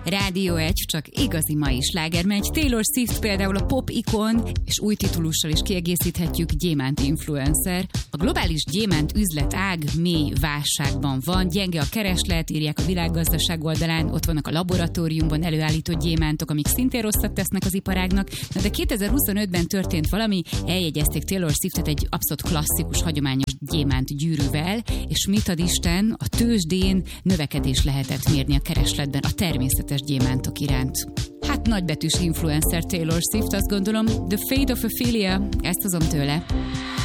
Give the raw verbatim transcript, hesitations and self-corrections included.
Rádió egy, csak igazi mai sláger megy. Taylor Swift például a pop ikon, és új titulussal is kiegészíthetjük, gyémánt influencer. A globális gyémánt üzletág mély válságban van, gyenge a kereslet, írják a világgazdaság oldalán, ott vannak a laboratóriumban előállított gyémántok, amik szintén rosszat tesznek az iparágnak. Na de kétezer-huszonötben történt valami, eljegyezték Taylor Swiftet egy abszolút klasszikus, hagyományos gyémánt gyűrűvel, és mit ad Isten, a tőzsdén növekedés lehetett mérni a keresletben a természetes gyémántok iránt. Hát nagybetűs influencer Taylor Swift, azt gondolom, The Fate of Ophelia, ezt hozom tőle.